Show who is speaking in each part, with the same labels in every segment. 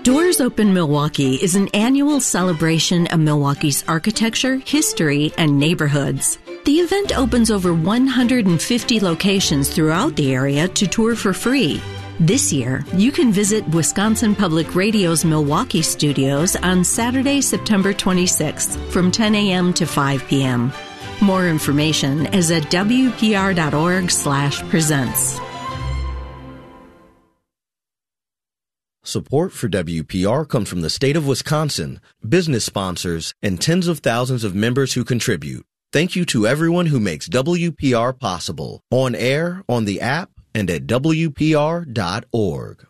Speaker 1: Doors Open Milwaukee is an annual celebration of Milwaukee's architecture, history, and neighborhoods. The event opens over 150 locations throughout the area to tour for free. This year, you can visit Wisconsin Public Radio's Milwaukee studios on Saturday, September 26th from 10 a.m. to 5 p.m. More information is at wpr.org/presents.
Speaker 2: Support for WPR comes from the state of Wisconsin, business sponsors, and tens of thousands of members who contribute. Thank you to everyone who makes WPR possible, on air, on the app, and at WPR.org.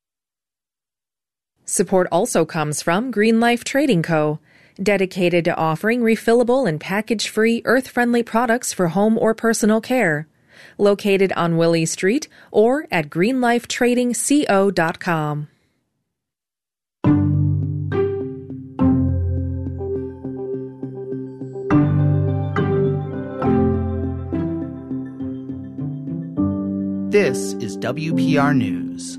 Speaker 3: Support also comes from Green Life Trading Co., dedicated to offering refillable and package-free, earth-friendly products for home or personal care. Located on Willie Street or at greenlifetradingco.com.
Speaker 4: This is WPR News.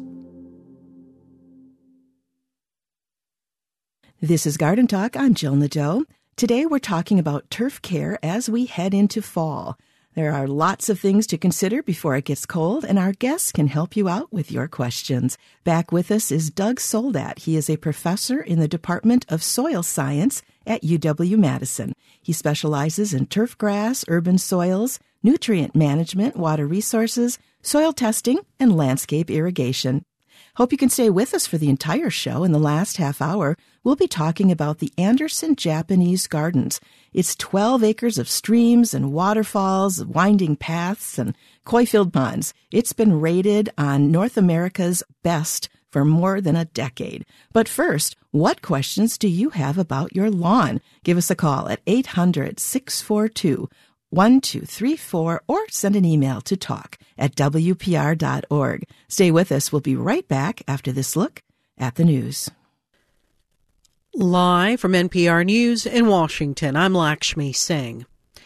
Speaker 5: This is Garden Talk. I'm Jill Nadeau. Today we're talking about turf care as we head into fall. There are lots of things to consider before it gets cold, and our guests can help you out with your questions. Back with us is Doug Soldat. He is a professor in the Department of Soil Science at UW-Madison. He specializes in turf grass, urban soils, nutrient management, water resources, soil testing, and landscape irrigation. Hope you can stay with us for the entire show. In the last half hour, we'll be talking about the Anderson Japanese Gardens. It's 12 acres of streams and waterfalls, winding paths, and koi-filled ponds. It's been rated on North America's best for more than a decade. But first, what questions do you have about your lawn? Give us a call at 800-642-1234 or send an email to talk@wpr.org. Stay with us. We'll be right back after this look at the news.
Speaker 6: Live from NPR News in Washington, I'm Lakshmi Singh.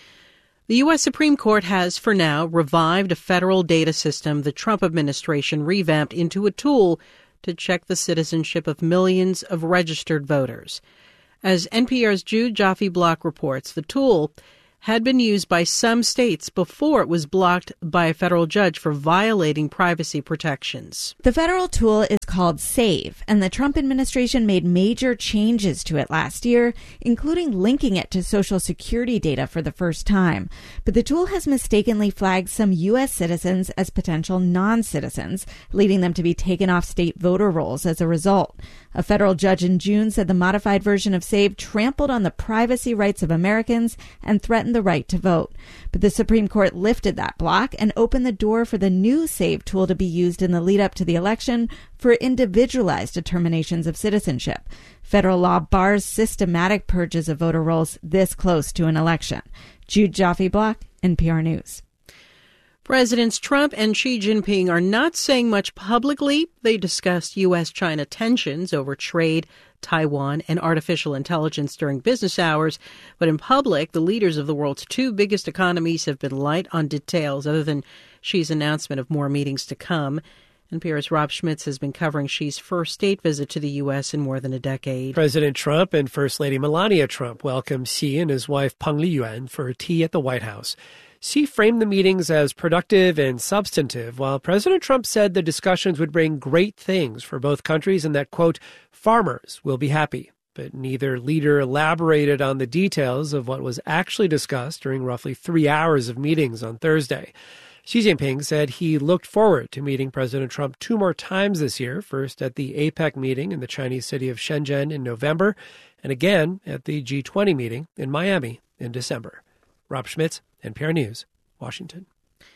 Speaker 6: The U.S. Supreme Court has, for now, revived a federal data system the Trump administration revamped into a tool to check the citizenship of millions of registered voters. As NPR's Jude Jaffe-Block reports, the tool had been used by some states before it was blocked by a federal judge for violating privacy protections.
Speaker 7: The federal tool is called SAVE, and the Trump administration made major changes to it last year, including linking it to Social Security data for the first time. But the tool has mistakenly flagged some U.S. citizens as potential non-citizens, leading them to be taken off state voter rolls as a result. A federal judge in June said the modified version of SAVE trampled on the privacy rights of Americans and threatened the right to vote. But the Supreme Court lifted that block and opened the door for the new SAVE tool to be used in the lead up to the election for individualized determinations of citizenship. Federal law bars systematic purges of voter rolls this close to an election. Jude Jaffe-Block, NPR News.
Speaker 6: Presidents Trump and Xi Jinping are not saying much publicly. They discussed U.S.-China tensions over trade, Taiwan, and artificial intelligence during business hours. But in public, the leaders of the world's two biggest economies have been light on details, other than Xi's announcement of more meetings to come. NPR's Rob Schmitz has been covering Xi's first state visit to the U.S. in more than a decade.
Speaker 8: President Trump and First Lady Melania Trump welcomed Xi and his wife Peng Liyuan for tea at the White House. Xi framed the meetings as productive and substantive, while President Trump said the discussions would bring great things for both countries and that, quote, farmers will be happy. But neither leader elaborated on the details of what was actually discussed during roughly 3 hours of meetings on Thursday. Xi Jinping said he looked forward to meeting President Trump 2 more times this year, first at the APEC meeting in the Chinese city of Shenzhen in November, and again at the G20 meeting in Miami in December. Rob Schmitz, NPR News, Washington.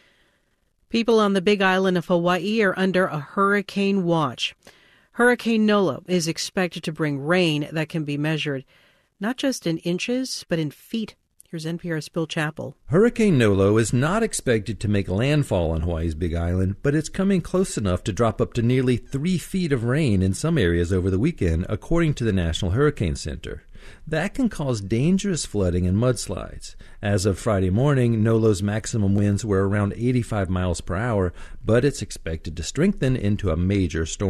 Speaker 6: People on the Big Island of Hawaii are under a hurricane watch. Hurricane Nolo is expected to bring rain that can be measured not just in inches, but in feet. Here's NPR's Bill Chappell.
Speaker 9: Hurricane Nolo is not expected to make landfall on Hawaii's Big Island, but it's coming close enough to drop up to nearly 3 feet of rain in some areas over the weekend, according to the National Hurricane Center. That can cause dangerous flooding and mudslides. As of Friday morning, Nolo's maximum winds were around 85 miles per hour, but it's expected to strengthen into a major storm.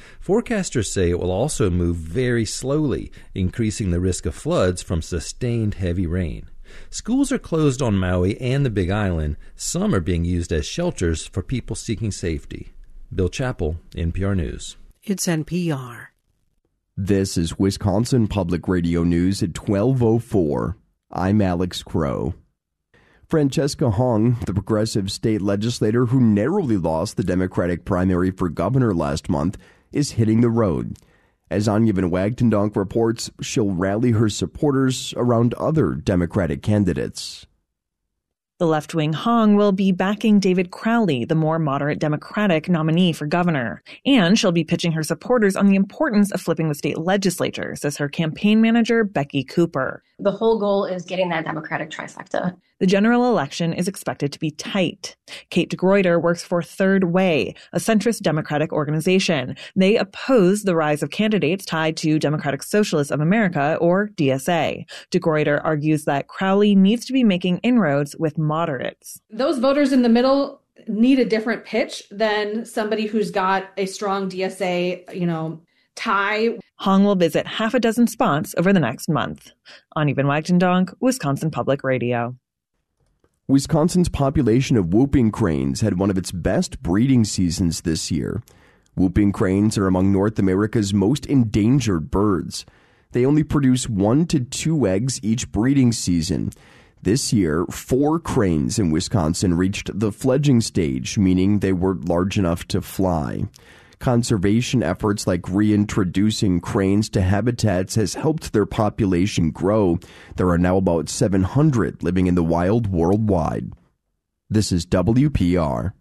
Speaker 9: Forecasters say it will also move very slowly, increasing the risk of floods from sustained heavy rain. Schools are closed on Maui and the Big Island. Some are being used as shelters for people seeking safety. Bill Chappell, NPR News.
Speaker 6: It's NPR.
Speaker 10: This is Wisconsin Public Radio News at 12:04. I'm Alex Crow. Francesca Hong, the progressive state legislator who narrowly lost the Democratic primary for governor last month, is hitting the road. As Anya Van Wagtendonk reports, she'll rally her supporters around other Democratic candidates.
Speaker 11: The left-wing Hong will be backing David Crowley, the more moderate Democratic nominee for governor. And she'll be pitching her supporters on the importance of flipping the state legislature, says her campaign manager, Becky Cooper.
Speaker 12: The whole goal is getting that Democratic trifecta.
Speaker 11: The general election is expected to be tight. Kate DeGruyter works for Third Way, a centrist Democratic organization. They oppose the rise of candidates tied to Democratic Socialists of America, or DSA. DeGruyter argues that Crowley needs to be making inroads with moderates.
Speaker 13: Those voters in the middle need a different pitch than somebody who's got a strong DSA, tie.
Speaker 11: Hong will visit half a dozen spots over the next month. Anya Van Wagtendonk, Wisconsin Public Radio.
Speaker 10: Wisconsin's population of whooping cranes had one of its best breeding seasons this year. Whooping cranes are among North America's most endangered birds. They only produce 1 to 2 eggs each breeding season. This year, 4 cranes in Wisconsin reached the fledging stage, meaning they were large enough to fly. Conservation efforts like reintroducing cranes to habitats has helped their population grow. There are now about 700 living in the wild worldwide. This is WPR.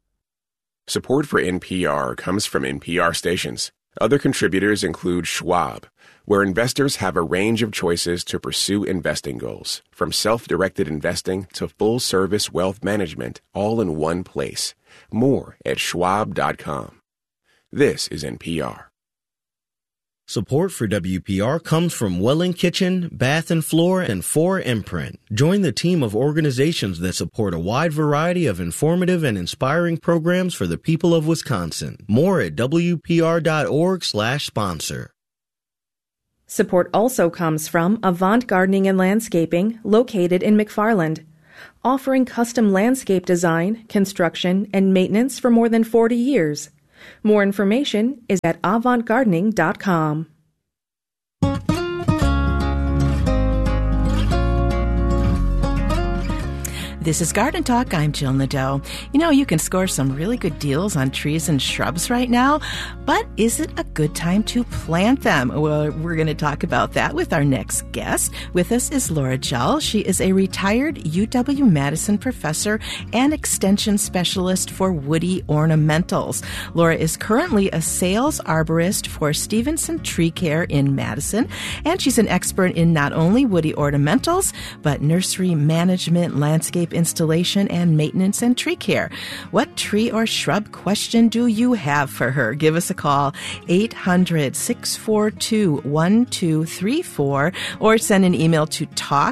Speaker 14: Support for NPR comes from NPR stations. Other contributors include Schwab, where investors have a range of choices to pursue investing goals, from self-directed investing to full-service wealth management, all in one place. More at schwab.com. This is NPR.
Speaker 2: Support for WPR comes from Welling Kitchen, Bath and Floor, and 4 Imprint. Join the team of organizations that support a wide variety of informative and inspiring programs for the people of Wisconsin. More at WPR.org/sponsor.
Speaker 3: Support also comes from Avant Gardening and Landscaping, located in McFarland, offering custom landscape design, construction, and maintenance for more than 40 years. More information is at avantgardening.com.
Speaker 5: This is Garden Talk. I'm Jill Nadeau. You can score some really good deals on trees and shrubs right now, but is it a good time to plant them? Well, we're going to talk about that with our next guest. With us is Laura Jell. She is a retired UW-Madison professor and extension specialist for woody ornamentals. Laura is currently a sales arborist for Stevenson Tree Care in Madison, and she's an expert in not only woody ornamentals, but nursery management, landscape installation, and maintenance and tree care. What tree or shrub question do you have for her? Give us a call, 800-642-1234, or send an email to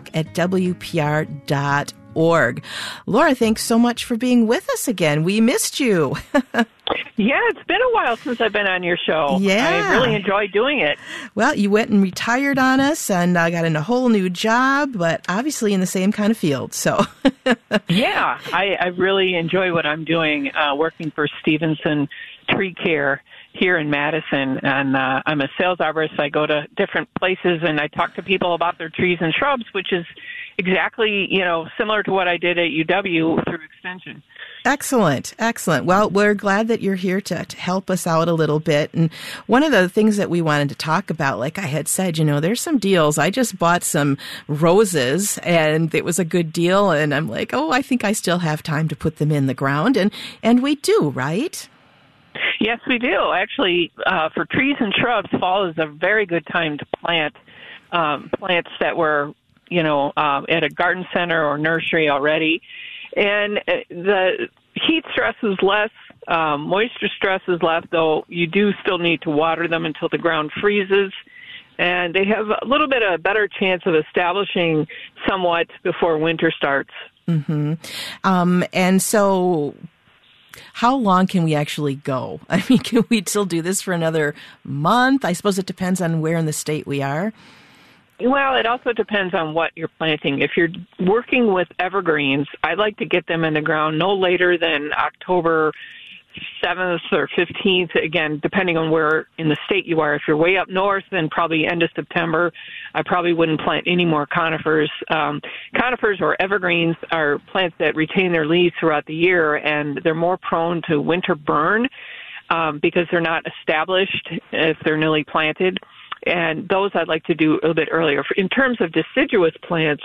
Speaker 5: talk@wpr.org. Laura, thanks so much for being with us again. We missed you.
Speaker 15: Yeah, it's been a while since I've been on your show.
Speaker 5: Yeah.
Speaker 15: I really enjoy doing it.
Speaker 5: Well, you went and retired on us and got in a whole new job, but obviously in the same kind of field. So,
Speaker 15: yeah, I really enjoy what I'm doing, working for Stevenson Tree Care here in Madison. And I'm a sales arborist. I go to different places and I talk to people about their trees and shrubs, which is exactly, similar to what I did at UW through Extension.
Speaker 5: Excellent. Well, we're glad that you're here to help us out a little bit. And one of the things that we wanted to talk about, like I had said, there's some deals. I just bought some roses and it was a good deal. And I'm like, I think I still have time to put them in the ground. And we do, right?
Speaker 15: Yes, we do. Actually, for trees and shrubs, fall is a very good time to plant plants that were, at a garden center or nursery already. And the heat stress is less, moisture stress is less, though you do still need to water them until the ground freezes. And they have a little bit of a better chance of establishing somewhat before winter starts.
Speaker 5: Mm-hmm. And so How long can we actually go? I mean, can we still do this for another month? I suppose it depends on where in the state we are.
Speaker 15: Well, it also depends on what you're planting. If you're working with evergreens, I like to get them in the ground no later than October 7th or 15th, again, depending on where in the state you are. If you're way up north, then probably end of September. I probably wouldn't plant any more conifers. Conifers or evergreens are plants that retain their leaves throughout the year, and they're more prone to winter burn because they're not established if they're newly planted. And those I'd like to do a little bit earlier. In terms of deciduous plants,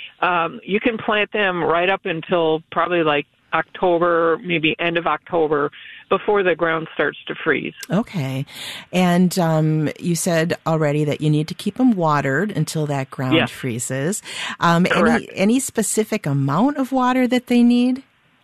Speaker 15: you can plant them right up until probably like October, maybe end of October, before the ground starts to freeze.
Speaker 5: Okay. And
Speaker 15: you
Speaker 5: said already that you need to keep them watered until that ground freezes. Any specific amount of water that they need?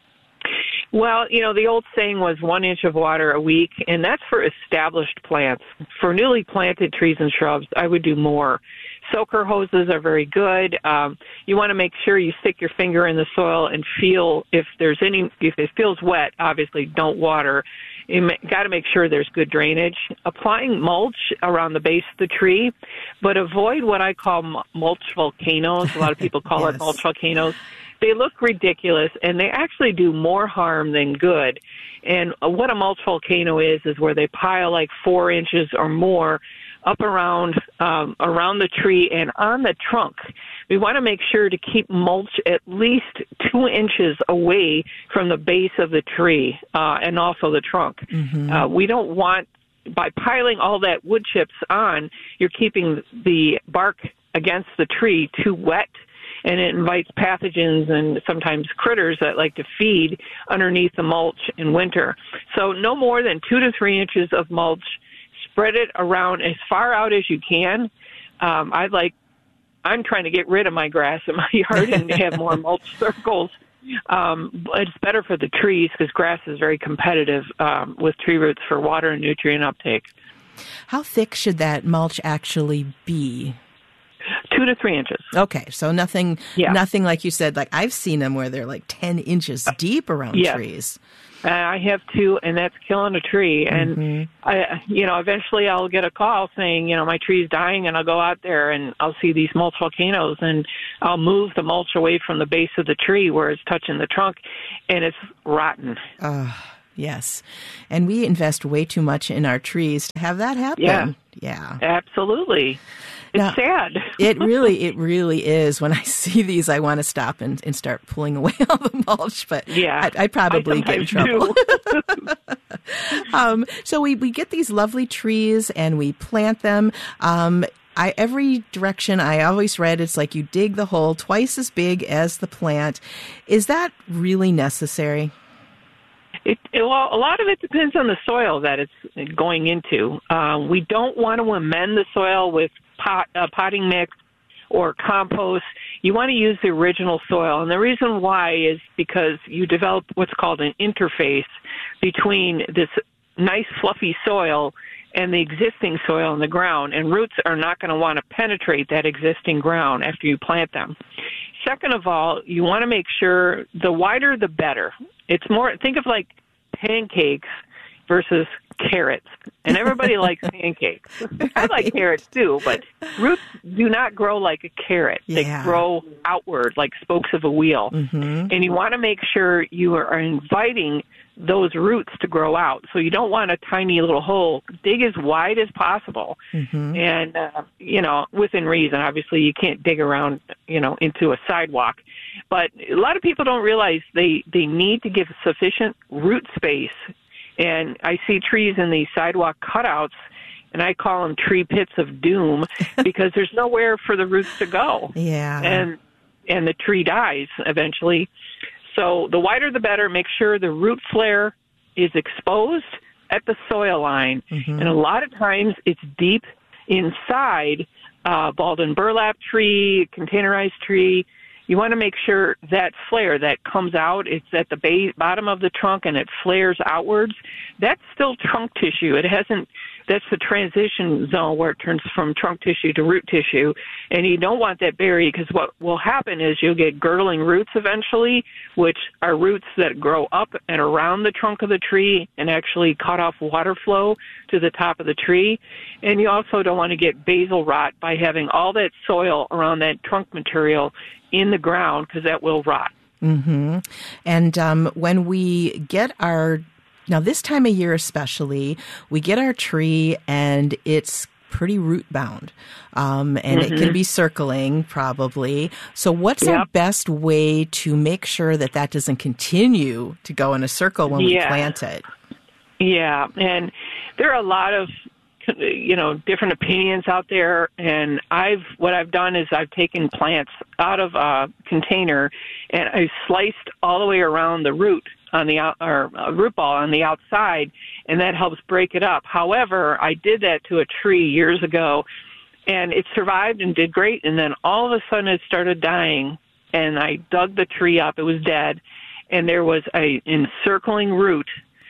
Speaker 15: Well, the old saying was 1 inch of water a week, and that's for established plants. For newly planted trees and shrubs, I would do more. Soaker hoses are very good. You want to make sure you stick your finger in the soil and feel if it feels wet, obviously don't water. You got to make sure there's good drainage. Applying mulch around the base of the tree, but avoid what I call mulch volcanoes. A lot of people call it mulch volcanoes. They look ridiculous, and they actually do more harm than good. And what a mulch volcano is where they pile like 4 inches or more up around the tree and on the trunk. We want to make sure to keep mulch at least 2 inches away from the base of the tree and also the trunk. Mm-hmm. We don't want, by piling all that wood chips on, you're keeping the bark against the tree too wet, and it invites pathogens and sometimes critters that like to feed underneath the mulch in winter. So no more than 2 to 3 inches of mulch. Spread it around as far out as you can. I'm trying to get rid of my grass in my yard and have more mulch circles. It's better for the trees because grass is very competitive with tree roots for water and nutrient uptake.
Speaker 5: How thick should that mulch actually be?
Speaker 15: 2 to 3 inches.
Speaker 5: Okay, so nothing like you said, like I've seen them where they're like 10 inches deep around trees.
Speaker 15: I have too, and that's killing a tree. And, eventually I'll get a call saying, my tree's dying, and I'll go out there and I'll see these mulch volcanoes, and I'll move the mulch away from the base of the tree where it's touching the trunk, and it's rotten.
Speaker 5: Yes. And we invest way too much in our trees to have that happen. Yeah.
Speaker 15: Absolutely. It's sad.
Speaker 5: It really is. When I see these, I want to stop and start pulling away all the mulch, but I probably get in trouble. So we get these lovely trees and we plant them. Every direction I always read, it's like you dig the hole twice as big as the plant. Is that really necessary?
Speaker 15: Well, a lot of it depends on the soil that it's going into. We don't want to amend the soil with potting mix or compost. You want to use the original soil. And the reason why is because you develop what's called an interface between this nice fluffy soil and the existing soil in the ground. And roots are not going to want to penetrate that existing ground after you plant them. Second of all, you want to make sure the wider the better. It's more, think of like pancakes versus carrots. And everybody likes pancakes. I like carrots too, but roots do not grow like a carrot. They grow outward like spokes of a wheel. Mm-hmm. And you want to make sure you are inviting those roots to grow out. So you don't want a tiny little hole. Dig as wide as possible. Mm-hmm. And, within reason. Obviously, you can't dig around, into a sidewalk. But a lot of people don't realize they need to give sufficient root space. And I see trees in these sidewalk cutouts, and I call them tree pits of doom because there's nowhere for the roots to go.
Speaker 5: Yeah.
Speaker 15: And the tree dies eventually. So the wider the better. Make sure the root flare is exposed at the soil line. Mm-hmm. And a lot of times it's deep inside Baldwin burlap tree, containerized tree. You want to make sure that flare that comes out, it's at the bottom of the trunk and it flares outwards. That's still trunk tissue. It hasn't that's the transition zone where it turns from trunk tissue to root tissue. And you don't want that buried, because what will happen is you'll get girdling roots eventually, which are roots that grow up and around the trunk of the tree and actually cut off water flow to the top of the tree. And you also don't want to get basal rot by having all that soil around that trunk material in the ground, because that will rot.
Speaker 5: Mm-hmm. And when we get now this time of year especially, we get our tree and it's pretty root bound, and it can be circling probably. So what's our best way to make sure that doesn't continue to go in a circle when we plant it? Yeah, and there are a lot of different opinions out there, and what I've done is I've taken plants out of a container and I sliced all the way around the root on the root ball on the outside, and that helps break it up. However, I did that to a tree years ago, and it survived and did great, and then all of a sudden it started dying, and I dug the tree up. It was dead, and there was a encircling root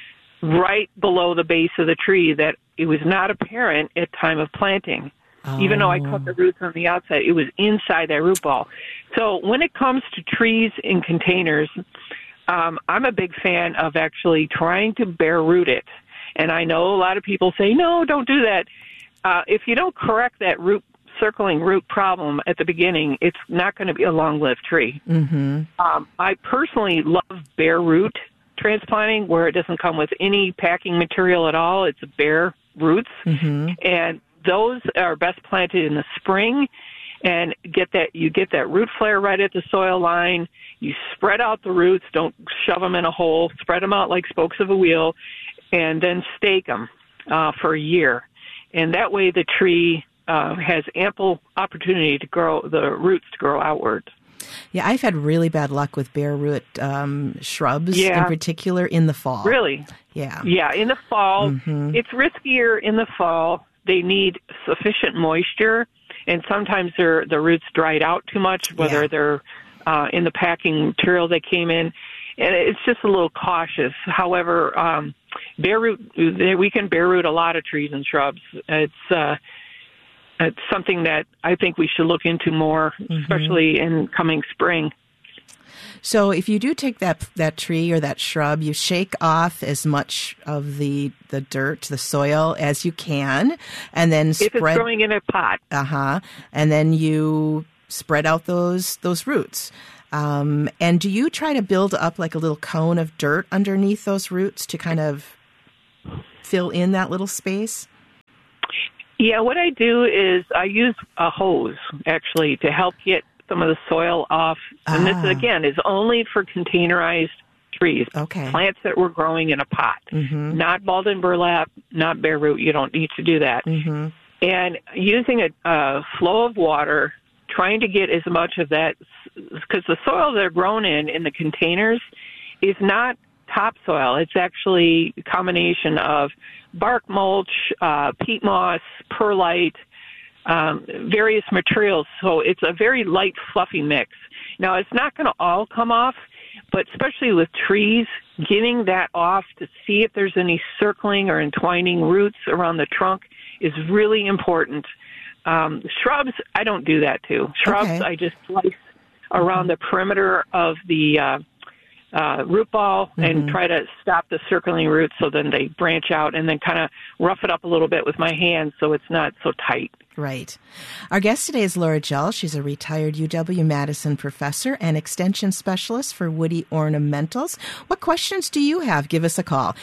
Speaker 5: right below the base of the tree that it was not apparent at time of planting. Even though I cut the roots on the outside, it was inside that root ball. So when it comes to trees in containers, I'm a big fan of actually trying to bare root it. And I know a lot of people say, no, don't do that. If you don't correct that circling root problem at the beginning, it's not going to be a long-lived tree. Mm-hmm. I personally love bare root transplanting, where it doesn't come with any packing material at all. It's bare roots. Mm-hmm. And those are best planted in the spring, and you get that root flare right at the soil line. You spread out the roots, don't shove them in a hole, spread them out like spokes of a wheel, and then stake them for a year. And that way the tree has ample opportunity to grow, the roots to grow outward. Yeah, I've had really bad luck with bare root shrubs in particular in the fall.
Speaker 15: Really?
Speaker 5: Yeah.
Speaker 15: Yeah, in the fall. Mm-hmm. It's riskier in the fall. They need sufficient moisture, and sometimes the roots dried out too much, whether they're in the packing material they came in, and it's just a little cautious. However, bare root, we can bare root a lot of trees and shrubs. It's something that I think we should look into more, especially in coming spring.
Speaker 5: So if you do take that tree or that shrub, you shake off as much of the dirt, the soil, as you can, and then spread. If it's
Speaker 15: growing in a pot.
Speaker 5: And then you spread out those roots. And do you try to build up like a little cone of dirt underneath those roots to kind of fill in that little space?
Speaker 15: Yeah, what I do is I use a hose, actually, to help get some of the soil off. And this, again, is only for containerized trees, plants that we're growing in a pot, not balled in burlap, not bare root. You don't need to do that. Mm-hmm. And using a flow of water, trying to get as much of that, because the soil they're grown in the containers is not topsoil. It's actually a combination of bark mulch, peat moss, perlite, various materials. So it's a very light, fluffy mix. Now, it's not going to all come off, but especially with trees, getting that off to see if there's any circling or entwining roots around the trunk is really important. Shrubs, I don't do that too. Shrubs, I just slice around the perimeter of the root ball and try to stop the circling roots so then they branch out, and then kind of rough it up a little bit with my hands so it's not so tight.
Speaker 5: Right. Our guest today is Laura Gell. She's a retired UW-Madison professor and extension specialist for woody ornamentals. What questions do you have? Give us a call,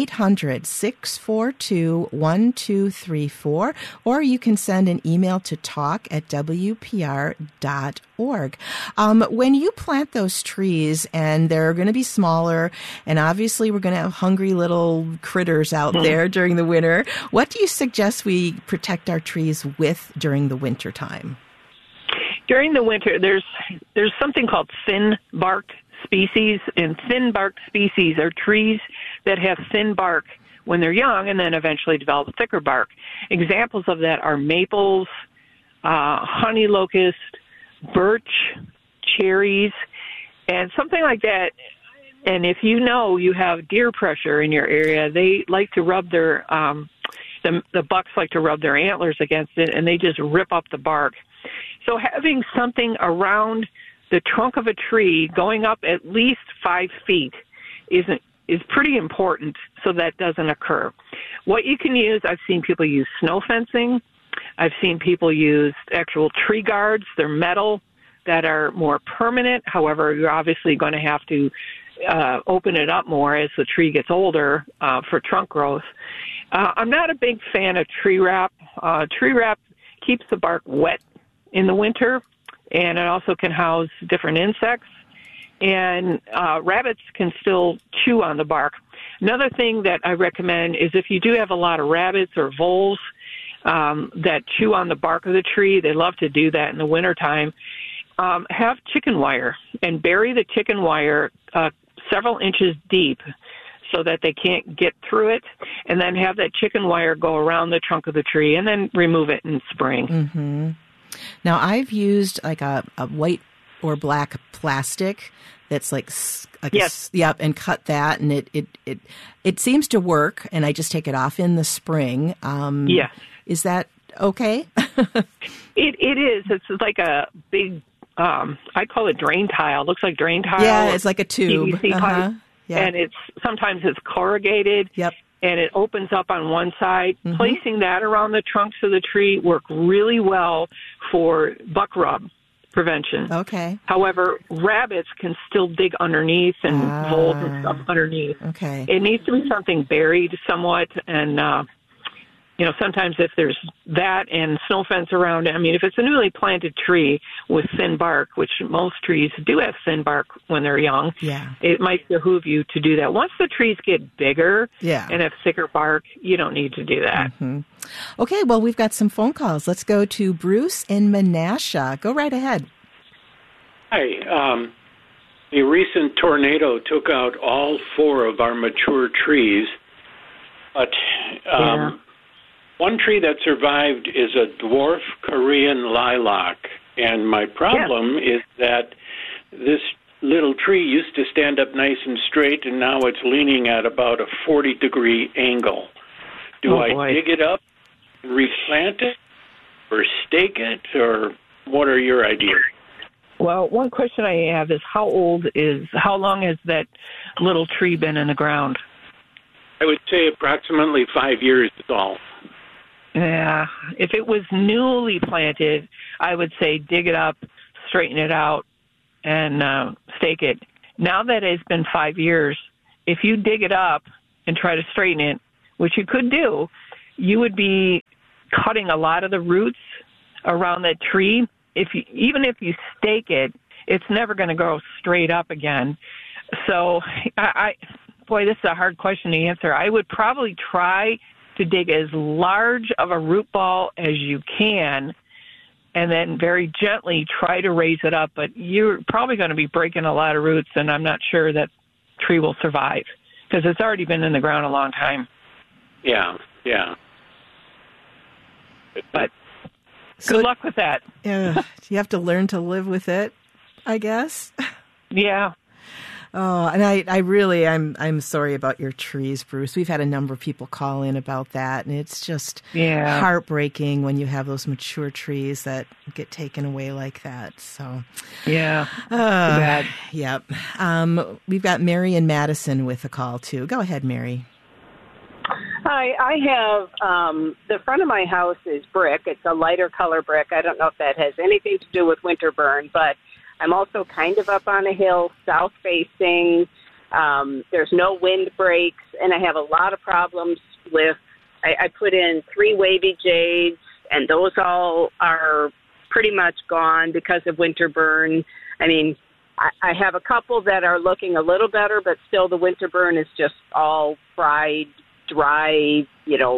Speaker 5: 800-642-1234, or you can send an email to talk@wpr.org. When you plant those trees, and they're going to be smaller, and obviously we're going to have hungry little critters out there during the winter, what do you suggest we protect our trees with during the winter time?
Speaker 15: During the winter, there's something called thin-barked species, and thin-barked species are trees that have thin bark when they're young and then eventually develop thicker bark. Examples of that are maples, honey locust, birch, cherries, and something like that. And if you know you have deer pressure in your area, they like to rub their the bucks like to rub their antlers against it, and they just rip up the bark. So having something around the trunk of a tree going up at least 5 feet is pretty important so that doesn't occur. What you can use, I've seen people use snow fencing. I've seen people use actual tree guards. They're metal that are more permanent. However, you're obviously going to have to open it up more as the tree gets older for trunk growth. I'm not a big fan of tree wrap. Tree wrap keeps the bark wet in the winter, and it also can house different insects. And rabbits can still chew on the bark. Another thing that I recommend is if you do have a lot of rabbits or voles that chew on the bark of the tree, they love to do that in the wintertime, have chicken wire and bury the chicken wire several inches deep so that they can't get through it, and then have that chicken wire go around the trunk of the tree and then remove it in spring.
Speaker 5: Mm-hmm. Now, I've used like a white or black plastic that's like
Speaker 15: yes.
Speaker 5: Yep, and cut that, and it seems to work, and I just take it off in the spring.
Speaker 15: Yes.
Speaker 5: Is that okay?
Speaker 15: It is. It's like a big, I call it drain tile. It looks like drain tile.
Speaker 5: Yeah, it's like a tube.
Speaker 15: PVC pipe. Yeah. And sometimes it's corrugated.
Speaker 5: Yep.
Speaker 15: And it opens up on one side.
Speaker 5: Mm-hmm.
Speaker 15: Placing that around the trunks of the tree work really well for buck rub prevention.
Speaker 5: Okay.
Speaker 15: However, rabbits can still dig underneath and voles and stuff underneath.
Speaker 5: Okay.
Speaker 15: It needs to be something buried somewhat, and sometimes if there's that and snow fence around it, I mean, if it's a newly planted tree with thin bark, which most trees do have thin bark when they're young, it might behoove you to do that. Once the trees get bigger and have thicker bark, you don't need to do that.
Speaker 5: Mm-hmm. Okay, well, we've got some phone calls. Let's go to Bruce in Menasha. Go right ahead.
Speaker 16: Hi. The recent tornado took out all 4 of our mature trees, but one tree that survived is a dwarf Korean lilac, and my problem is that this little tree used to stand up nice and straight, and now it's leaning at about a 40-degree angle. Do I dig it up, replant it, or stake it, or what are your ideas?
Speaker 15: Well, one question I have is how long has that little tree been in the ground?
Speaker 16: I would say approximately 5 years is all.
Speaker 15: Yeah. If it was newly planted, I would say dig it up, straighten it out, and stake it. Now that it's been 5 years, if you dig it up and try to straighten it, which you could do, you would be cutting a lot of the roots around that tree. Even if you stake it, it's never going to grow straight up again. So, this is a hard question to answer. I would probably try to dig as large of a root ball as you can, and then very gently try to raise it up. But you're probably going to be breaking a lot of roots, and I'm not sure that tree will survive because it's already been in the ground a long time.
Speaker 16: Yeah.
Speaker 15: But good luck with that.
Speaker 5: Yeah, you have to learn to live with it, I guess.
Speaker 15: Yeah.
Speaker 5: Oh, and I'm sorry about your trees, Bruce. We've had a number of people call in about that, and it's just heartbreaking when you have those mature trees that get taken away like that. So,
Speaker 15: yeah, bad.
Speaker 5: Yep. We've got Mary and Madison with a call too. Go ahead, Mary.
Speaker 17: Hi, I have the front of my house is brick. It's a lighter color brick. I don't know if that has anything to do with winter burn, but I'm also kind of up on a hill, south facing. There's no wind breaks, and I have a lot of problems with, I put in 3 wavy jades, and those all are pretty much gone because of winter burn. I mean, I have a couple that are looking a little better, but still the winter burn is just all fried, dry,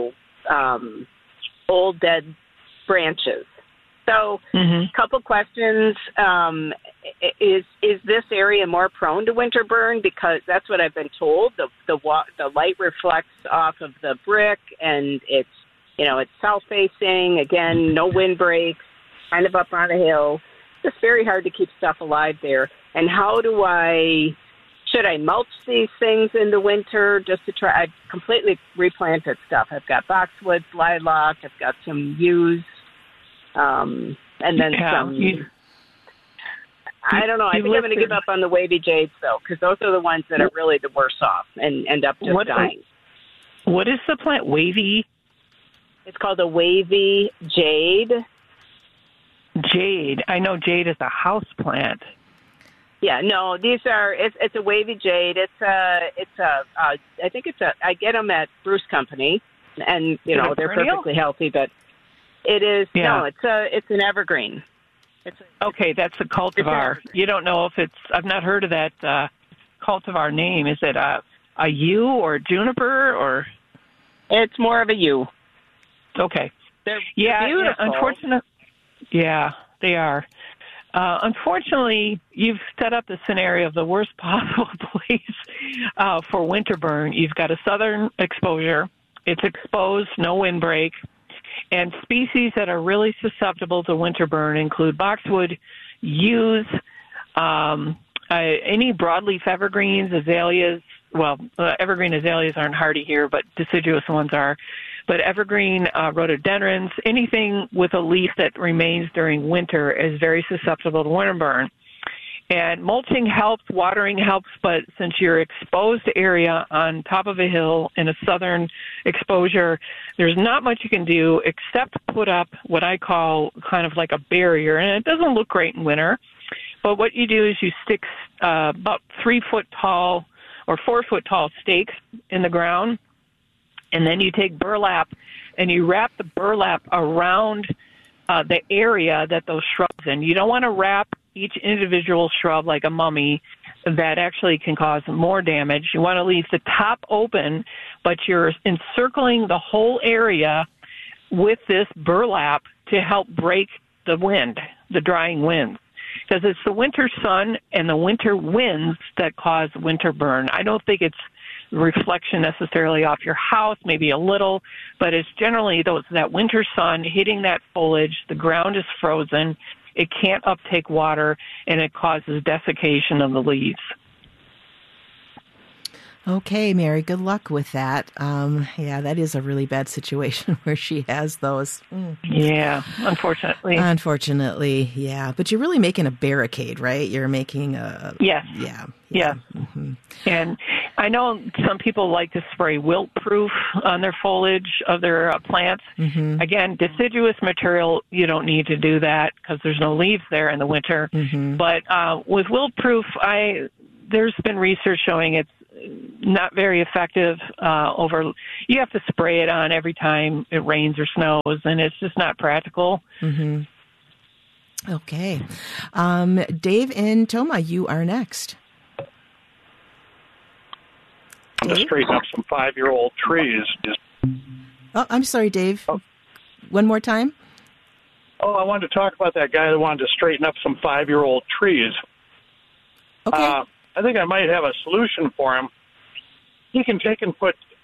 Speaker 17: old dead branches. So, couple questions. Is this area more prone to winter burn? Because that's what I've been told. The light reflects off of the brick, and it's south facing. Again, no wind breaks. Kind of up on a hill. It's very hard to keep stuff alive there. And how do I should I mulch these things in the winter just to try? I've completely replanted stuff. I've got boxwoods, lilac. I've got some yews, and then some. I don't know. I think I'm going to give up on the wavy jades, though, because those are the ones that are really the worst off and end up just dying.
Speaker 15: What is the plant? Wavy?
Speaker 17: It's called a wavy jade.
Speaker 15: Jade. I know jade is a house plant.
Speaker 17: Yeah, no, these are. It's a wavy jade. I get them at Bruce Company, and they're perfectly healthy. But it is it's an evergreen.
Speaker 15: Okay, that's a cultivar. You don't know if it's. I've not heard of that cultivar name. Is it a yew or juniper or?
Speaker 17: It's more of a yew.
Speaker 15: Okay.
Speaker 17: They're beautiful.
Speaker 15: Unfortunately, yeah, they are. Unfortunately, you've set up the scenario of the worst possible place for winter burn. You've got a southern exposure. It's exposed, no windbreak. And species that are really susceptible to winter burn include boxwood, yews, any broadleaf evergreens, azaleas. Well, evergreen azaleas aren't hardy here, but deciduous ones are. But evergreen rhododendrons, anything with a leaf that remains during winter is very susceptible to winter burn. And mulching helps, watering helps, but since you're exposed area on top of a hill in a southern exposure, there's not much you can do except put up what I call kind of like a barrier. And it doesn't look great in winter, but what you do is you stick about 3-foot tall or 4-foot tall stakes in the ground, and then you take burlap and you wrap the burlap around the area that those shrubs in. You don't want to wrap each individual shrub like a mummy. That actually can cause more damage. You want to leave the top open, but you're encircling the whole area with this burlap to help break the wind, the drying winds. Because it's the winter sun and the winter winds that cause winter burn. I don't think it's reflection necessarily off your house, maybe a little, but it's generally that winter sun hitting that foliage. The ground is frozen. It can't uptake water, and it causes desiccation of the leaves.
Speaker 5: Okay, Mary, good luck with that. Yeah, that is a really bad situation where she has those.
Speaker 15: Yeah, unfortunately.
Speaker 5: Unfortunately, yeah. But you're really making a barricade, right? You're making a...
Speaker 15: Yes.
Speaker 5: Yeah.
Speaker 15: Yes. Mm-hmm. And I know some people like to spray wilt-proof on their foliage of their plants.
Speaker 5: Mm-hmm.
Speaker 15: Again, deciduous material, you don't need to do that because there's no leaves there in the winter.
Speaker 5: Mm-hmm.
Speaker 15: But with wilt-proof, there's been research showing it's not very effective you have to spray it on every time it rains or snows, and it's just not practical.
Speaker 5: Mm-hmm. Okay. Dave in Toma, you are next.
Speaker 18: I'm going to straighten up some 5-year-old trees.
Speaker 5: Oh, I'm sorry, Dave. Oh. One more time?
Speaker 18: Oh, I wanted to talk about that guy that wanted to straighten up some 5-year-old trees.
Speaker 5: Okay.
Speaker 18: I think I might have a solution for him. He can take and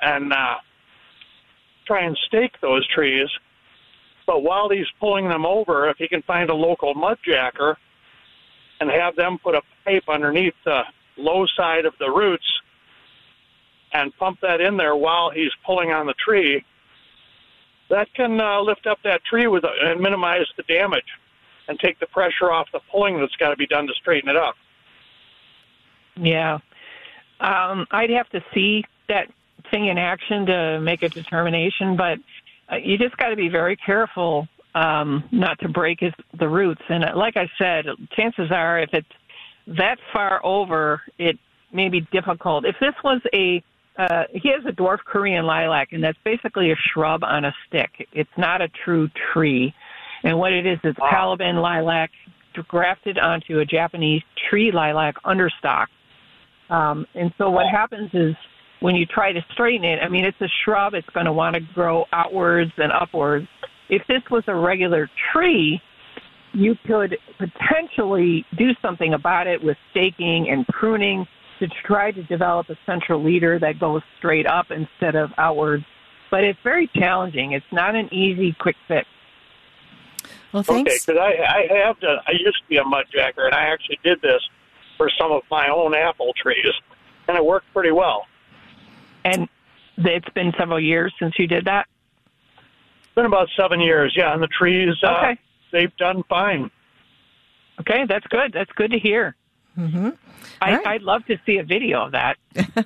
Speaker 18: try and stake those trees, but while he's pulling them over, if he can find a local mudjacker and have them put a pipe underneath the low side of the roots and pump that in there while he's pulling on the tree, that can lift up that tree and minimize the damage and take the pressure off the pulling that's got to be done to straighten it up.
Speaker 15: Yeah. I'd have to see that thing in action to make a determination, but you just got to be very careful not to break the roots. And like I said, chances are if it's that far over, it may be difficult. If this was he has a dwarf Korean lilac, and that's basically a shrub on a stick. It's not a true tree. And what it is Palaban lilac grafted onto a Japanese tree lilac understock. And so what happens is when you try to straighten it, I mean, it's a shrub. It's going to want to grow outwards and upwards. If this was a regular tree, you could potentially do something about it with staking and pruning to try to develop a central leader that goes straight up instead of outwards. But it's very challenging. It's not an easy, quick fix.
Speaker 5: Well, thanks.
Speaker 18: Okay, because I used to be a mudjacker, and I actually did this for some of my own apple trees. and it worked pretty well.
Speaker 15: And it's been several years since you did that?
Speaker 18: It's been about 7 years, yeah, and the trees,
Speaker 15: okay.
Speaker 18: They've done fine.
Speaker 15: Okay, that's good. That's good to hear.
Speaker 5: Mm-hmm.
Speaker 15: I'd love to see a video of that.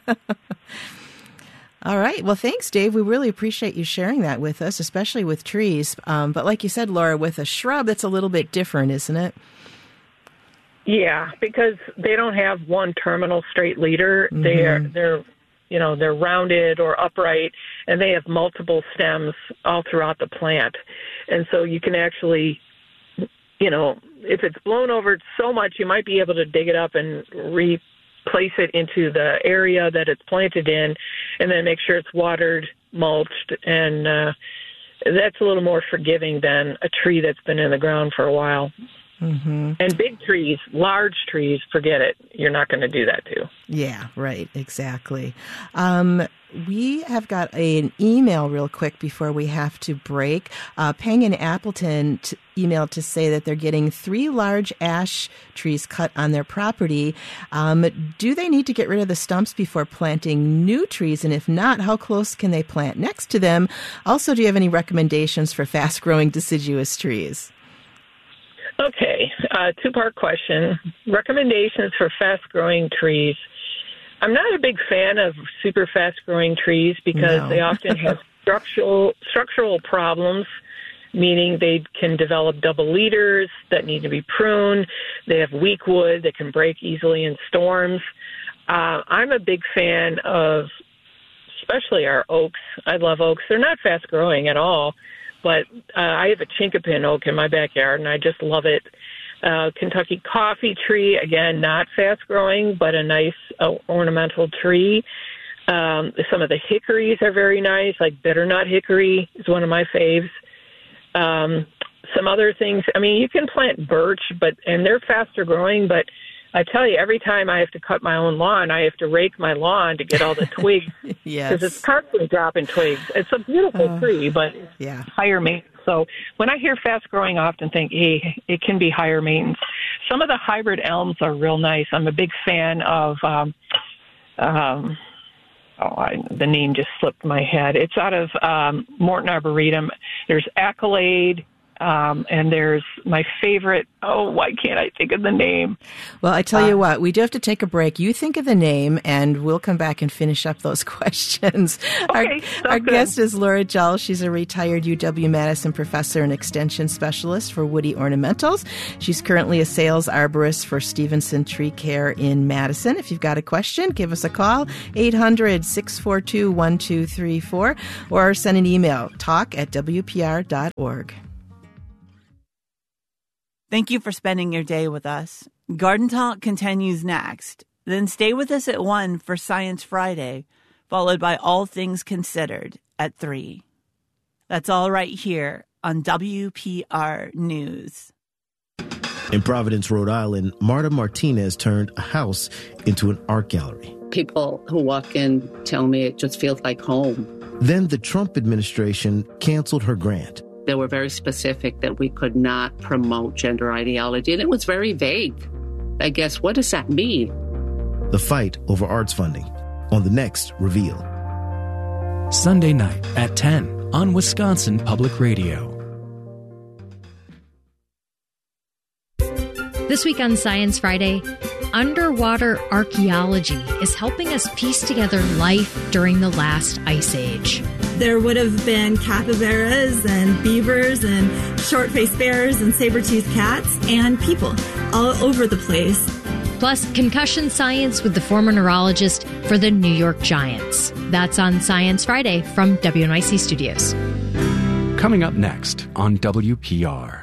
Speaker 5: All right. Well, thanks, Dave. We really appreciate you sharing that with us, especially with trees. But like you said, Laura, with a shrub, it's a little bit different, isn't it?
Speaker 15: Yeah, because they don't have one terminal straight leader.
Speaker 5: Mm-hmm.
Speaker 15: They're rounded or upright, and they have multiple stems all throughout the plant. And so you can actually, if it's blown over so much, you might be able to dig it up and replace it into the area that it's planted in, and then make sure it's watered, mulched, and that's a little more forgiving than a tree that's been in the ground for a while.
Speaker 5: Mm-hmm.
Speaker 15: And big trees, large trees, forget it. You're not going to do that too.
Speaker 5: Yeah, right. Exactly. We have got an email real quick before we have to break. Peng in Appleton emailed to say that they're getting 3 large ash trees cut on their property. Do they need to get rid of the stumps before planting new trees? And if not, how close can they plant next to them? Also, do you have any recommendations for fast-growing deciduous trees?
Speaker 15: Okay, 2-part question. Recommendations for fast-growing trees. I'm not a big fan of super fast-growing trees because they often have structural problems, meaning they can develop double leaders that need to be pruned. They have weak wood that can break easily in storms. I'm a big fan of especially our oaks. I love oaks. They're not fast-growing at all. But I have a chinkapin oak in my backyard, and I just love it. Kentucky coffee tree, again, not fast-growing, but a nice ornamental tree. Some of the hickories are very nice, like bitternut hickory is one of my faves. Some other things, you can plant birch, and they're faster-growing, but I tell you, every time I have to cut my own lawn, I have to rake my lawn to get all the twigs.
Speaker 5: Yes.
Speaker 15: Because it's constantly dropping twigs. It's a beautiful tree, but it's higher maintenance. So when I hear fast growing, I often think, hey, it can be higher maintenance. Some of the hybrid elms are real nice. I'm a big fan of, the name just slipped my head. It's out of Morton Arboretum. There's Accolade. And there's my favorite, why can't I think of the name?
Speaker 5: Well, I tell you what, we do have to take a break. You think of the name, and we'll come back and finish up those questions.
Speaker 15: Okay,
Speaker 5: our guest is Laura Jull. She's a retired UW-Madison professor and extension specialist for woody ornamentals. She's currently a sales arborist for Stevenson Tree Care in Madison. If you've got a question, give us a call, 800-642-1234, or send an email, talk@wpr.org.
Speaker 19: Thank you for spending your day with us. Garden Talk continues next. Then stay with us at 1 for Science Friday, followed by All Things Considered at 3. That's all right here on WPR News.
Speaker 20: In Providence, Rhode Island, Marta Martinez turned a house into an art gallery.
Speaker 21: People who walk in tell me it just feels like home.
Speaker 20: Then the Trump administration canceled her grant.
Speaker 21: They were very specific that we could not promote gender ideology, and it was very vague. I guess, what does that mean?
Speaker 20: The fight over arts funding on the next Reveal.
Speaker 22: Sunday night at 10 on Wisconsin Public Radio.
Speaker 23: This week on Science Friday, underwater archaeology is helping us piece together life during the last ice age.
Speaker 24: There would have been capybaras and beavers and short-faced bears and saber-toothed cats and people all over the place.
Speaker 23: Plus, concussion science with the former neurologist for the New York Giants. That's on Science Friday from WNYC Studios.
Speaker 22: Coming up next on WPR.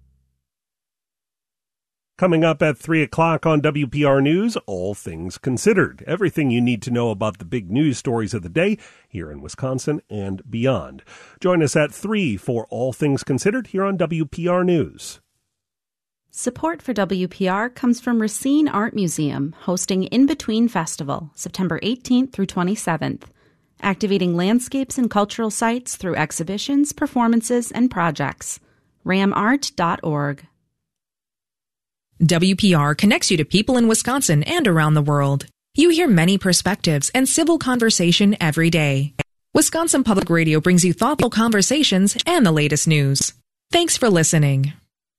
Speaker 25: Coming up at 3 o'clock on WPR News, All Things Considered. Everything you need to know about the big news stories of the day here in Wisconsin and beyond. Join us at 3 for All Things Considered here on WPR News.
Speaker 26: Support for WPR comes from Racine Art Museum, hosting In Between Festival, September 18th through 27th. Activating landscapes and cultural sites through exhibitions, performances, and projects. ramart.org.
Speaker 27: WPR connects you to people in Wisconsin and around the world.
Speaker 3: You hear many perspectives and civil conversation every day. Wisconsin Public Radio brings you thoughtful conversations and the latest news. Thanks for listening.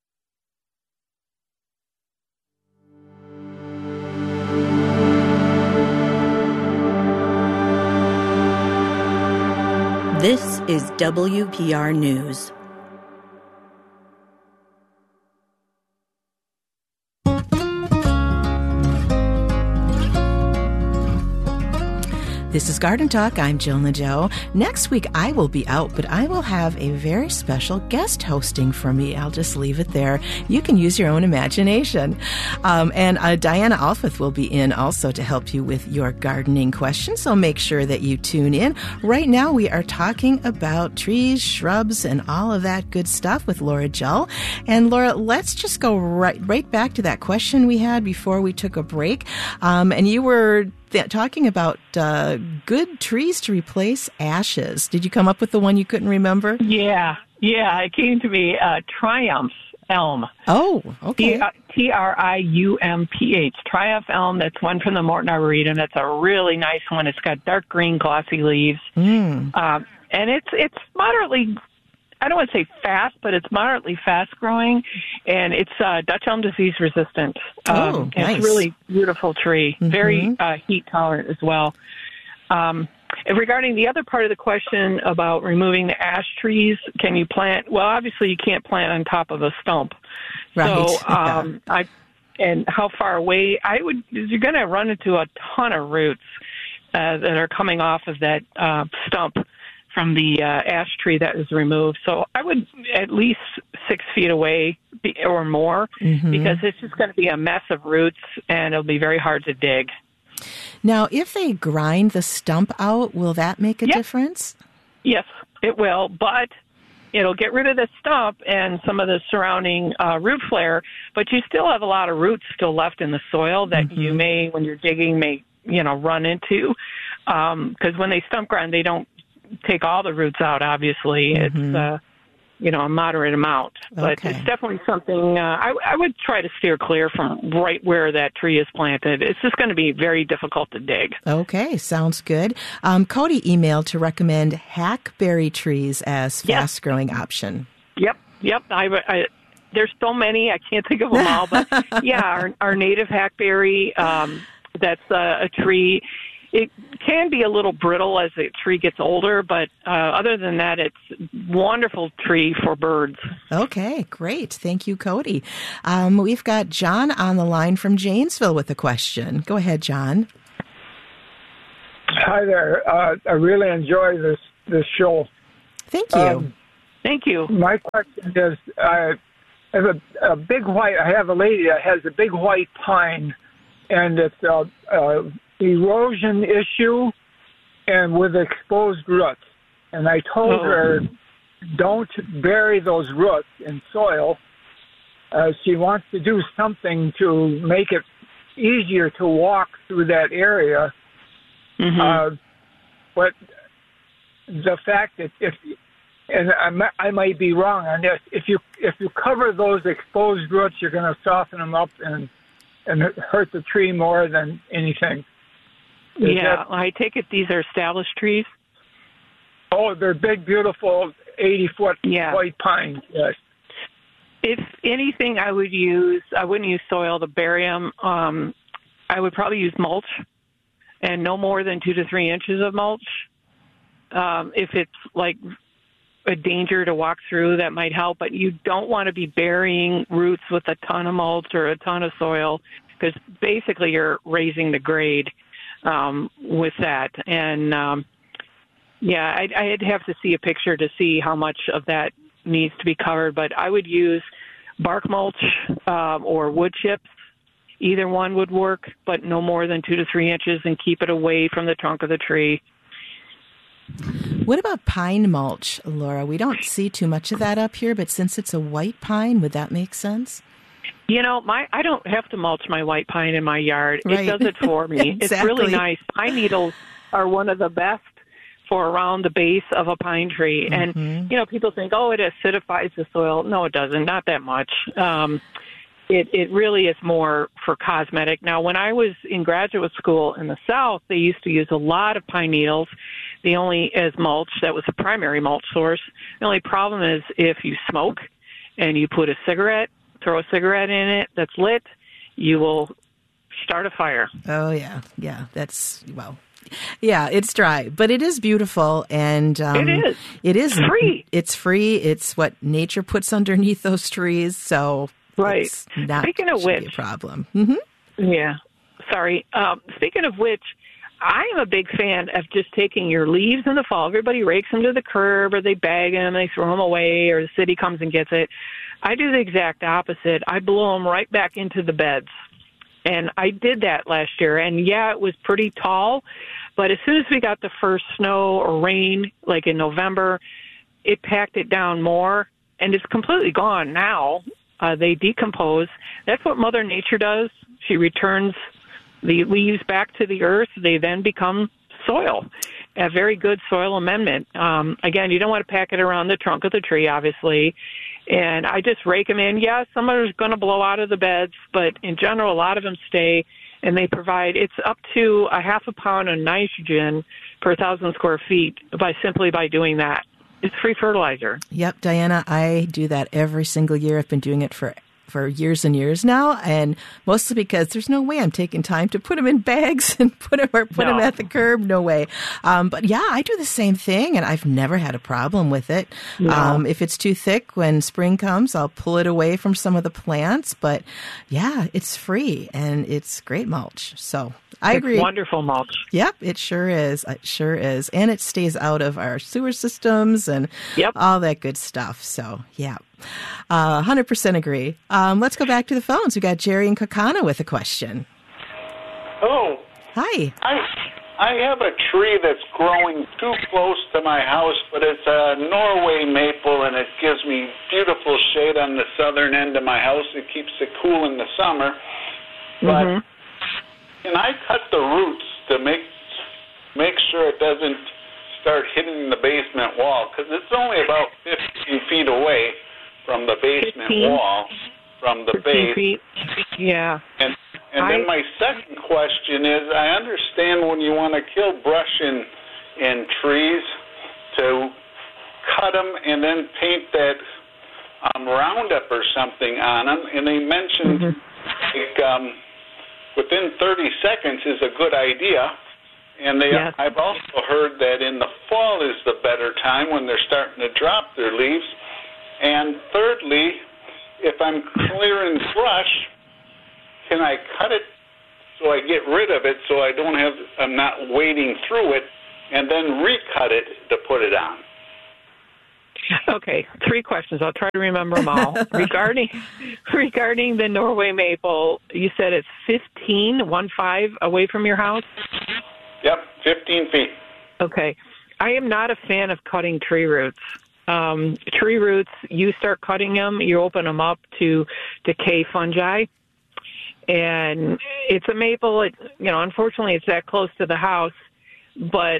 Speaker 1: This is WPR News.
Speaker 5: This is Garden Talk. I'm Jill Nadeau. Next week, I will be out, but I will have a very special guest hosting for me. I'll just leave it there. You can use your own imagination. And Diana Alfith will be in also to help you with your gardening questions, so make sure that you tune in. Right now, we are talking about trees, shrubs, and all of that good stuff with Laura Jull. And Laura, let's just go right back to that question we had before we took a break. And you were talking about good trees to replace ashes. Did you come up with the one you couldn't remember?
Speaker 15: Yeah, it came to me, Triumph elm.
Speaker 5: Oh, okay.
Speaker 15: Triumph, Triumph elm. That's one from the Morton Arboretum. That's a really nice one. It's got dark green, glossy leaves. And it's moderately, I don't want to say fast, but it's moderately fast growing, and it's Dutch elm disease resistant.
Speaker 5: Nice.
Speaker 15: It's a really beautiful tree, very heat tolerant as well. And regarding the other part of the question about removing the ash trees, can you plant? Well, obviously you can't plant on top of a stump.
Speaker 5: Right.
Speaker 15: So, and how far away? You're going to run into a ton of roots that are coming off of that stump from the ash tree that was removed. So I would at least 6 feet away or more, because it's just going to be a mess of roots and it'll be very hard to dig.
Speaker 5: Now, if they grind the stump out, will that make a difference?
Speaker 15: Yes, it will, but it'll get rid of the stump and some of the surrounding root flare, but you still have a lot of roots still left in the soil that you may, when you're digging, run into. Because when they stump grind, they don't take all the roots out, obviously. It's, a moderate amount. But it's definitely something I would try to steer clear from right where that tree is planted. It's just going to be very difficult to dig.
Speaker 5: Okay, sounds good. Cody emailed to recommend hackberry trees as fast-growing option.
Speaker 15: Yep. There's so many, I can't think of them all. But, our native hackberry, that's a tree. It can be a little brittle as the tree gets older, but other than that, it's a wonderful tree for birds.
Speaker 5: Okay, great. Thank you, Cody. We've got John on the line from Janesville with a question. Go ahead, John.
Speaker 4: Hi there. I really enjoy this show.
Speaker 5: Thank you.
Speaker 15: Thank you.
Speaker 4: My question is, I have a big white. I have a lady that has a big white pine, and it's erosion issue and with exposed roots. And I told her, don't bury those roots in soil. She wants to do something to make it easier to walk through that area. But the fact that I might be wrong on this, if you cover those exposed roots, you're going to soften them up and hurt the tree more than anything.
Speaker 15: I take it these are established trees?
Speaker 4: Oh, they're big, beautiful 80-foot white pines, yes.
Speaker 15: If anything, I wouldn't use soil to bury them. I would probably use mulch, and no more than 2 to 3 inches of mulch. If it's like a danger to walk through, that might help, but you don't want to be burying roots with a ton of mulch or a ton of soil, because basically you're raising the grade with that. And I'd have to see a picture to see how much of that needs to be covered, but I would use bark mulch or wood chips. Either one would work, but no more than 2 to 3 inches, and keep it away from the trunk of the tree.
Speaker 5: What about pine mulch, Laura? We don't see too much of that up here, but since it's a white pine, would that make sense?
Speaker 15: I don't have to mulch my white pine in my yard.
Speaker 5: Right.
Speaker 15: It does it for me.
Speaker 5: Exactly.
Speaker 15: It's really nice. Pine needles are one of the best for around the base of a pine tree. And, people think, it acidifies the soil. No, it doesn't. Not that much. It really is more for cosmetic. Now, when I was in graduate school in the South, they used to use a lot of pine needles. As mulch, that was the primary mulch source. The only problem is if you smoke and you put throw a cigarette in it that's lit, you will start a fire.
Speaker 5: Oh, yeah. Yeah, it's dry, but it is beautiful, and it is
Speaker 15: free.
Speaker 5: It's free. It's what nature puts underneath those trees, so
Speaker 15: right.
Speaker 5: It's not
Speaker 15: Speaking of which,
Speaker 5: a problem. Mm-hmm.
Speaker 15: Yeah, sorry. Speaking of which, I am a big fan of just taking your leaves in the fall. Everybody rakes them to the curb, or they bag them, they throw them away, or the city comes and gets it. I do the exact opposite. I blow them right back into the beds. And I did that last year. And, yeah, it was pretty tall. But as soon as we got the first snow or rain, like in November, it packed it down more. And it's completely gone now. They decompose. That's what Mother Nature does. She returns the leaves back to the earth. They then become soil, a very good soil amendment. Again, you don't want to pack it around the trunk of the tree, obviously. And I just rake them in. Yeah, some are going to blow out of the beds, but in general, a lot of them stay, and they provide, it's up to a half a pound of nitrogen per 1,000 square feet simply by doing that. It's free fertilizer.
Speaker 5: Yep, Diana, I do that every single year. I've been doing it for years and years now, and mostly because there's no way I'm taking time to put them in bags and put them at the curb. No way. But yeah, I do the same thing, and I've never had a problem with it.
Speaker 15: No.
Speaker 5: If it's too thick when spring comes, I'll pull it away from some of the plants. But yeah, it's free, and it's great mulch. So I agree.
Speaker 15: It's wonderful mulch.
Speaker 5: Yep, it sure is. It sure is. And it stays out of our sewer systems and all that good stuff. So, yeah, 100% agree. Let's go back to the phones. We got Jerry and Kakana with a question.
Speaker 6: Hello.
Speaker 5: Hi.
Speaker 6: I have a tree that's growing too close to my house, but it's a Norway maple, and it gives me beautiful shade on the southern end of my house. It keeps it cool in the summer. But can I cut the roots to make sure it doesn't start hitting the basement wall? Because it's only about 15 feet away from the basement wall, from the base.
Speaker 15: Feet. Yeah.
Speaker 6: And then my second question is, I understand when you want to kill brush in trees to cut them and then paint that Roundup or something on them. And they mentioned within 30 seconds is a good idea. And I've also heard that in the fall is the better time when they're starting to drop their leaves. And thirdly, if I'm clearing brush, can I cut it so I get rid of it so I'm not wading through it, and then recut it to put it on?
Speaker 15: Okay, 3 questions. I'll try to remember them all. Regarding the Norway maple, you said it's 15 away from your house?
Speaker 6: Yep, 15 feet.
Speaker 15: Okay. I am not a fan of cutting tree roots. Tree roots, you start cutting them, you open them up to decay fungi. And it's a maple, unfortunately it's that close to the house. But,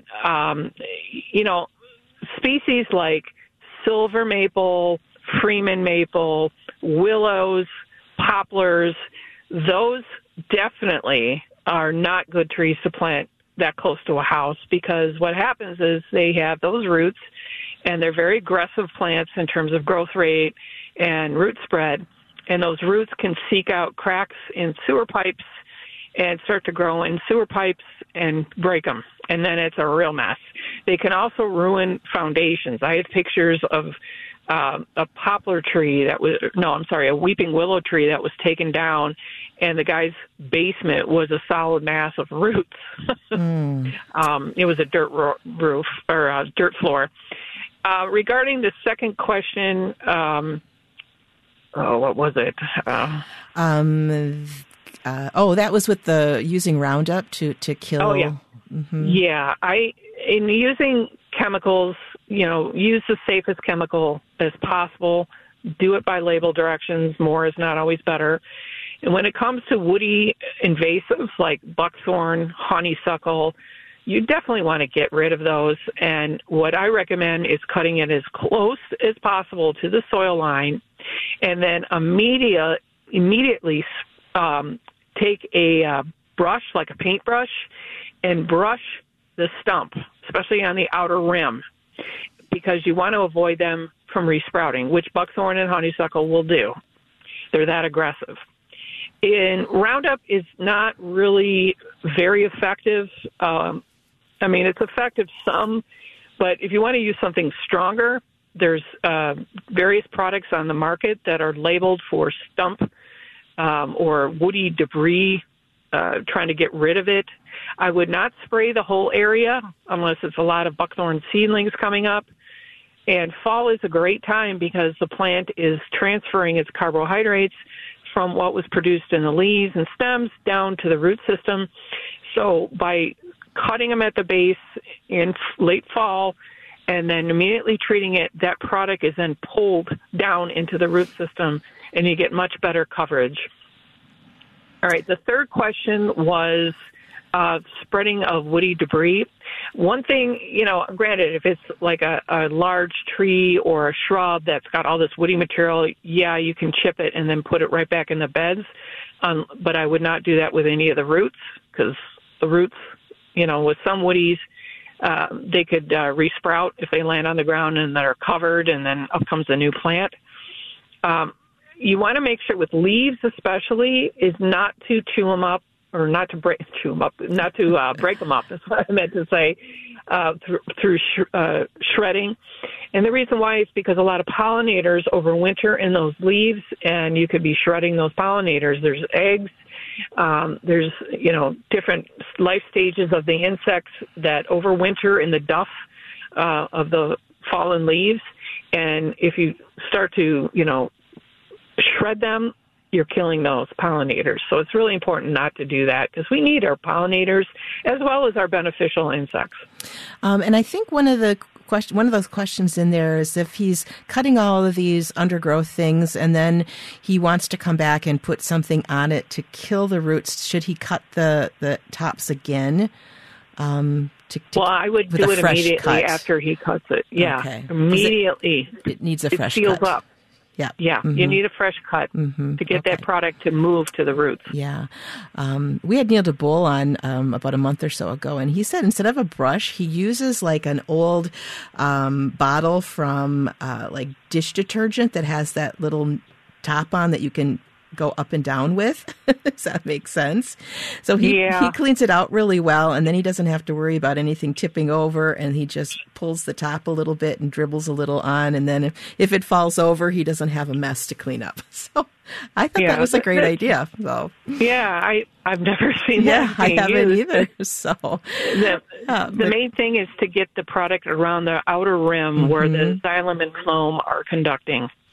Speaker 15: species like silver maple, Freeman maple, willows, poplars, those definitely are not good trees to plant that close to a house, because what happens is they have those roots, and they're very aggressive plants in terms of growth rate and root spread, and those roots can seek out cracks in sewer pipes and start to grow in sewer pipes and break them, and then it's a real mess. They can also ruin foundations. I have pictures of a poplar tree a weeping willow tree that was taken down, and the guy's basement was a solid mass of roots. It was a dirt roof or a dirt floor. Regarding the second question, what was it?
Speaker 5: That was with the using Roundup to kill.
Speaker 15: Oh yeah, yeah. In using chemicals, use the safest chemical as possible. Do it by label directions. More is not always better. And when it comes to woody invasives like buckthorn, honeysuckle, you definitely want to get rid of those. And what I recommend is cutting it as close as possible to the soil line, and then immediately take a brush, like a paintbrush, and brush the stump, especially on the outer rim, because you want to avoid them from resprouting, which buckthorn and honeysuckle will do. They're that aggressive. Roundup is not really very effective. It's effective some, but if you want to use something stronger, there's various products on the market that are labeled for stump or woody debris, trying to get rid of it. I would not spray the whole area unless it's a lot of buckthorn seedlings coming up. And fall is a great time because the plant is transferring its carbohydrates from what was produced in the leaves and stems down to the root system. So by cutting them at the base in late fall and then immediately treating it, that product is then pulled down into the root system and you get much better coverage. All right, the third question was spreading of woody debris. One thing, granted, if it's like a large tree or a shrub that's got all this woody material, yeah, you can chip it and then put it right back in the beds. But I would not do that with any of the roots, because the roots, with some woodies, they could resprout if they land on the ground and they're covered, and then up comes a new plant. You want to make sure with leaves especially is not to chew them up, or not to break them up. That's what I meant to say, through shredding. And the reason why is because a lot of pollinators overwinter in those leaves, and you could be shredding those pollinators. There's eggs. There's, different life stages of the insects that overwinter in the duff of the fallen leaves. And if you start to, shred them, you're killing those pollinators. So it's really important not to do that, because we need our pollinators as well as our beneficial insects.
Speaker 5: And I think one of those questions in there is if he's cutting all of these undergrowth things and then he wants to come back and put something on it to kill the roots, should he cut the tops again?
Speaker 15: I would do it immediately after he cuts it. Yeah, okay. Immediately.
Speaker 5: It needs a fresh cut.
Speaker 15: It seals up.
Speaker 5: Yeah.
Speaker 15: Yeah. Mm-hmm. You need a fresh cut to get that product to move to the roots.
Speaker 5: Yeah. We had Neil DeBoll on about a month or so ago, and he said instead of a brush, he uses like an old bottle from like dish detergent that has that little top on that you can go up and down with. Does that make sense? So he cleans it out really well, and then he doesn't have to worry about anything tipping over, and he just pulls the top a little bit and dribbles a little on, and then if it falls over, he doesn't have a mess to clean up. So I thought that was a great idea. So
Speaker 15: I've never seen that being
Speaker 5: I haven't
Speaker 15: used.
Speaker 5: either. So
Speaker 15: the main thing is to get the product around the outer rim where the xylem and phloem are conducting.